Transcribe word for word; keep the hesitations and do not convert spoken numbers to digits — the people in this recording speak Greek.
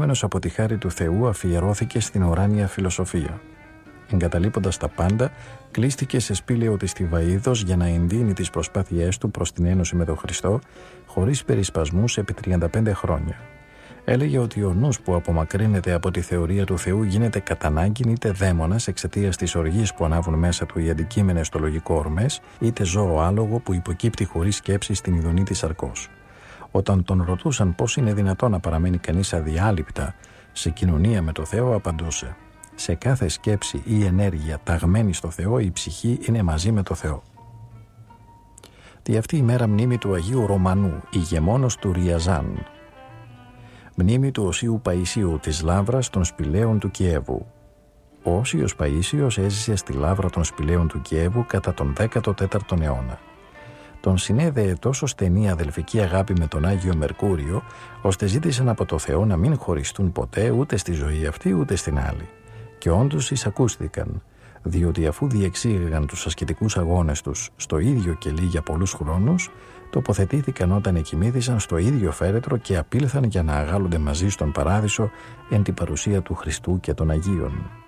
κινούμενος από τη χάρη του Θεού, αφιερώθηκε στην ουράνια φιλοσοφία. Εγκαταλείποντας τα πάντα, κλείστηκε σε σπήλαιο της Θηβαΐδος για να εντείνει τις προσπάθειές του προς την ένωση με τον Χριστό, χωρίς περισπασμούς επί τριάντα πέντε χρόνια. Έλεγε ότι ο νους που απομακρύνεται από τη θεωρία του Θεού γίνεται κατά ανάγκη είτε δαίμονας εξαιτίας της οργής που ανάβουν μέσα του οι αντικείμενες στο λογικό ορμές, είτε ζώο άλογο που υποκύπτει χωρίς σκέψη στην ειδονή της σαρκός. Όταν τον ρωτούσαν πώς είναι δυνατόν να παραμένει κανείς αδιάλειπτα σε κοινωνία με το Θεό, απαντούσε: «Σε κάθε σκέψη ή ενέργεια ταγμένη στο Θεό, η ψυχή είναι μαζί με το Θεό». Τη αυτή η μέρα μνήμη του Αγίου Ρωμανού, ηγεμόνος του Ριαζάν. Μνήμη του Οσίου Παΐσιου της Λαύρας των Σπηλαίων του Κιέβου. Ο Όσιος Παΐσιος έζησε στη Λαύρα των Σπηλαίων του Κιέβου κατά τον δέκατο τέταρτο αιώνα. Τον συνέδεε τόσο στενή αδελφική αγάπη με τον Άγιο Μερκούριο, ώστε ζήτησαν από το Θεό να μην χωριστούν ποτέ ούτε στη ζωή αυτή ούτε στην άλλη. Και όντως εισακούστηκαν, διότι αφού διεξήγαγαν τους ασκητικούς αγώνες τους στο ίδιο κελί για πολλούς χρόνους, τοποθετήθηκαν όταν εκοιμήθησαν στο ίδιο φέρετρο και απήλθαν για να αγάλλονται μαζί στον Παράδεισο εν την παρουσία του Χριστού και των Αγίων.